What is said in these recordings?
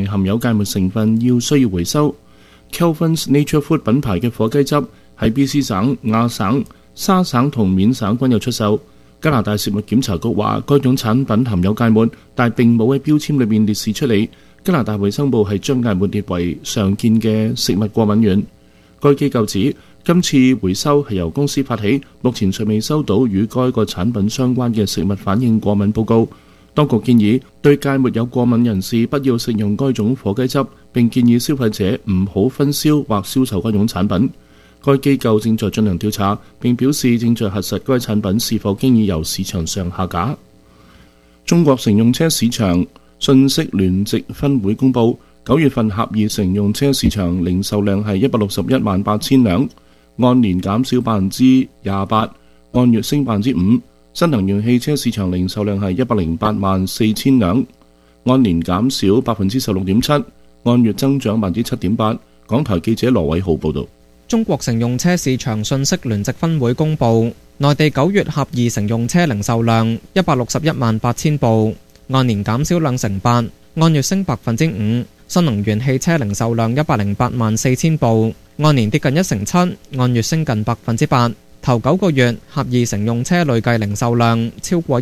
含有芥末成分，需要回收。Kelvin's Nature Food 品牌嘅火雞汁喺 BC 省、亞省、沙省同緬省均有出售。加拿大食物檢查局話，該種產品含有芥末，但並冇喺標籤裏面列示出嚟。加拿大衛生部係將芥末列為常見嘅食物過敏源。該機構指，今次回收係由公司發起，目前尚未收到與該個產品相關嘅食物反應過敏報告。當局建議對芥末有過敏人士不要食用該種火雞汁，並建議消費者唔好分銷或銷售該種產品。該機構正在進行調查，並表示正在核實該產品是否經已由市場上下架。中國乘用車市場信息聯席分會公佈，9月份狹義乘用車市場零售量係161萬8千輛，按年減少28%，按月升5%。新能源汽車市場零售量係108萬4千輛，按年減少16.7%，按月增長7.8%。港台記者羅偉浩報導。 中國乘用車市場信息聯席分會公佈，內地9月狹義乘用車零售量161萬8千部，按年減少2%，按月升5%。新能源汽車零售量108萬4千部，按年跌近1%，按月升近8%。頭9個月，狹義乘用車累計零售量超過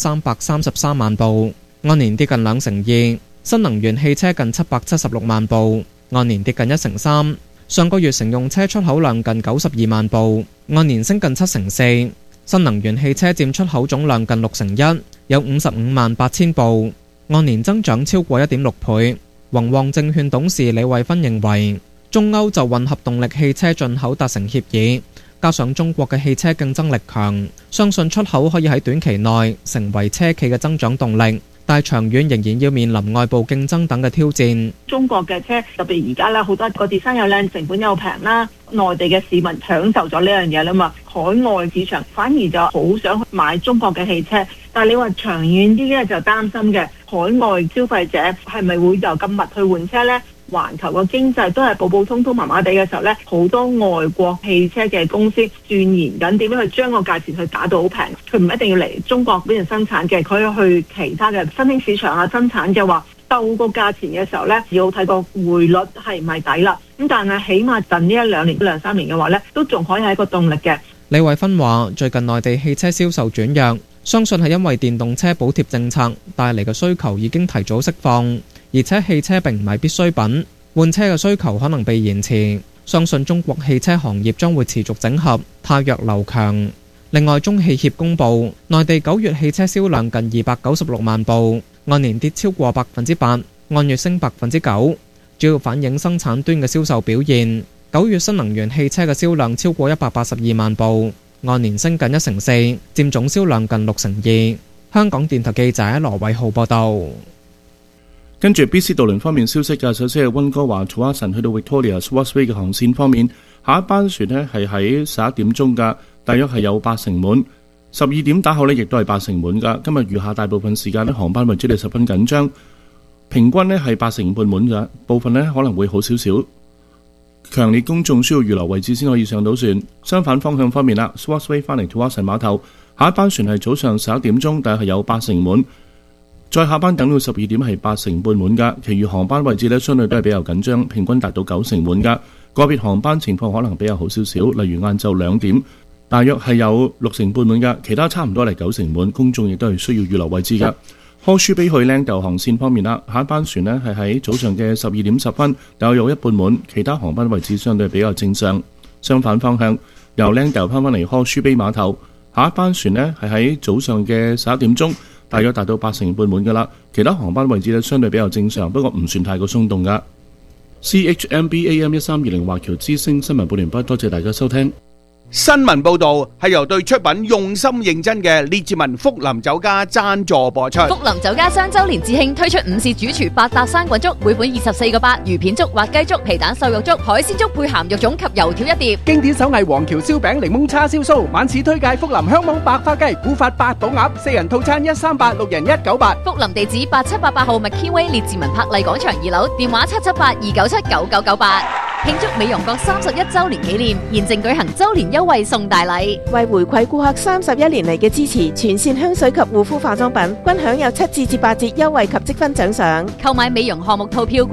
1333萬部，按年跌近2%。新能源汽車近776萬部，按年跌近1%。上個月乘用車出口量近92萬部，按年升近7%。新能源汽車佔出口總量近1/6，有55萬8千部，按年增長超過1.6倍。宏旺證券董事李慧芬認為，中歐就混合動力汽車進口達成協議，加上中國嘅汽車競爭力強，相信出口可以喺短期內成為車企嘅增長動力。但係長遠仍然要面臨外部競爭等嘅挑戰。 中國嘅車特別而家啦，好多個 design 又靚，成本又平啦，內地嘅市民享受咗呢樣嘢啦嘛，海外市場反而就好想買中國嘅汽車。但係你話長遠啲咧，就擔心嘅海外消費者係咪會就咁密去換車呢？環球個經濟都係普普通通麻麻地嘅時候呢，好多外國汽車嘅公司鑽研緊點樣去將個價錢去打到好平。佢唔一定要嚟中國呢邊生產嘅，佢去其他嘅新興市場啊生產嘅話，鬥個價錢嘅時候呢，要睇個匯率係唔係抵啦。咁但係起碼近呢1-2年、2-3年嘅話呢，都仲可以係一個動力嘅。 李慧芬話：最近內地汽車銷售轉弱，相信係因為電動車補貼政策帶嚟嘅需求已經提早釋放。而且汽車並唔係必需品，換車嘅需求可能被延遲。相信中國汽車行業將會持續整合，汰弱留強。另外，中汽協公佈，內地9月汽車銷量近296萬部，按年跌超過8%，按月升9%，主要反映生產端嘅銷售表現。9月新能源汽車嘅銷量超過182萬部，按年升近1%，佔總銷量近62%。香港電台記者羅偉浩報道。 跟住 BC 渡輪方面消息嘅，首先係溫哥華 Tsawwassen 去到 Victoria Swartz 嘅航線方面，下一班船呢係喺11點鐘㗎，大約係有80滿。12點打後呢亦都係80滿㗎。今日餘下大部分時間呢，航班為之十分緊張，平均呢係80半滿㗎，部分呢可能會好少少。強烈公眾需要預留位置先可以上到船。相反方向方面啦 ，Swartz 翻嚟 Tsawwassen 碼頭，下一班船係早上11點鐘，大約係有80滿。再下班等到12點係80半滿㗎，其餘航班位置呢相對都係比較緊張，平均達到90滿㗎。個別航班情況可能比較好少少，例如晏晝2點，大約係有60半滿㗎，其他差唔多係90滿，公眾亦都係需要預留位置㗎。Horseshoe Bay 去 Langdale 航線方面啦，下一班船呢係喺早上嘅12點10分，大約有1半滿，其他航班位置相對比較正常。相反方向，由 Langdale 翻返嚟 Horseshoe Bay 碼頭，下一班船呢係喺早上嘅11點鐘。大約達到80半滿㗎啦，其他航班位置呢相對比較正常，不過唔算太過鬆動㗎。CHMB AM 1320華僑之聲新聞報完畢，多謝大家收聽。 新聞報道係由對出品用心認真嘅列治文福林酒家贊助播出。 福林酒家雙周年致慶推出午市主廚8搭生滾粥，每本24個8，魚片粥、滑雞粥、皮蛋瘦肉粥、海鮮粥配鹹肉粽及油條一碟。經典手藝黃橋燒餅、檸檬叉燒酥，晚市推介福林香網白花雞、古法八寶鴨，4人套餐138，6人198。福林地址8788號麥堅威列治文柏麗廣場2樓，電話778-297-9998。慶祝美容閣31週年紀念，現正舉行週年優惠送大禮， 為回饋顧客31年嚟嘅支持，全線香水及護膚化妝品均享有7至8折優惠及積分獎賞。 購買美容項目套票